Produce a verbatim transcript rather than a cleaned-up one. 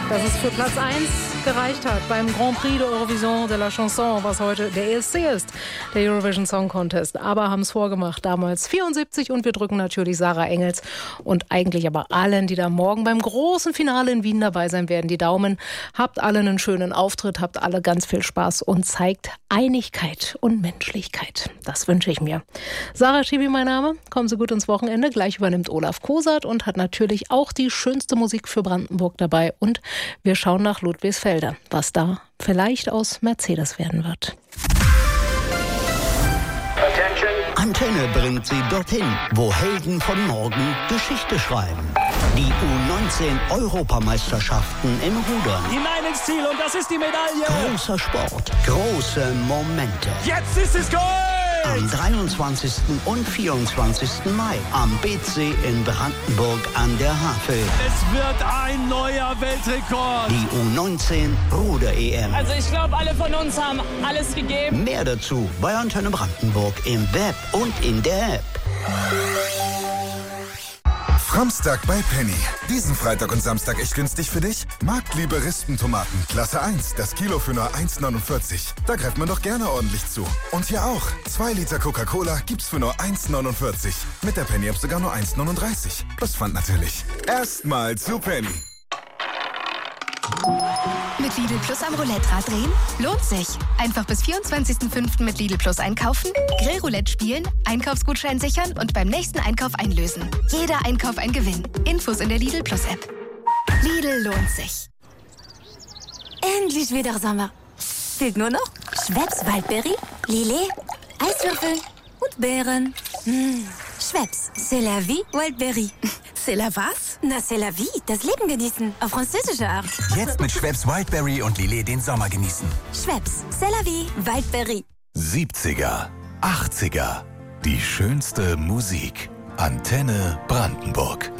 dass es für Platz eins gereicht hat beim Grand Prix de Eurovision de la Chanson, was heute der E S C ist, der Eurovision Song Contest. Aber haben es vorgemacht, damals vierundsiebzig, und wir drücken natürlich Sarah Engels und eigentlich aber allen, die da morgen beim großen Finale in Wien dabei sein werden, die Daumen. Habt alle einen schönen Auftritt, habt alle ganz viel Spaß und zeigt Einigkeit und Menschlichkeit. Das wünsche ich mir. Sarah Schibi, mein Name. Kommen Sie gut ins Wochenende. Gleich übernimmt Olaf Kosat und hat natürlich auch die schönste Musik für Brandenburg dabei. Und wir schauen nach Ludwigsfelde, was da vielleicht aus Mercedes werden wird. Antenne bringt Sie dorthin, wo Helden von morgen Geschichte schreiben. Die U neunzehn Europameisterschaften im Rudern. Hinein ins Ziel, und das ist die Medaille. Großer Sport, große Momente. Jetzt ist es Gold! Am dreiundzwanzigsten und vierundzwanzigsten Mai am B C in Brandenburg an der Havel. Es wird ein neuer Weltrekord. Die U neunzehn Ruder-E M. Also ich glaube, alle von uns haben alles gegeben. Mehr dazu bei Antenne Brandenburg im Web und in der App. Framstag bei Penny. Diesen Freitag und Samstag echt günstig für dich? Marktliebe Rispentomaten, Klasse eins, das Kilo für nur eins neunundvierzig. Da greift man doch gerne ordentlich zu. Und hier auch. zwei Liter Coca-Cola gibt's für nur eins neunundvierzig. Mit der Penny-App sogar nur eins neununddreißig. Plus Pfand natürlich. Erstmal zu Penny. Mit Lidl Plus am Roulette-Rad drehen? Lohnt sich. Einfach bis vierundzwanzigsten fünften mit Lidl Plus einkaufen, Grillroulette spielen, Einkaufsgutschein sichern und beim nächsten Einkauf einlösen. Jeder Einkauf ein Gewinn. Infos in der Lidl Plus App. Lidl lohnt sich. Endlich wieder Sommer. Fehlt nur noch Schweppes Waldbeere, Lillet, Eiswürfel und Beeren. Mmh. Schweppes, c'est la vie, Wildberry. C'est la was? Na, c'est la vie, das Leben genießen, auf französische Art. Jetzt mit Schweppes Wildberry und Lillet den Sommer genießen. Schweppes, c'est la vie, Wildberry. siebziger, achtziger, die schönste Musik. Antenne Brandenburg.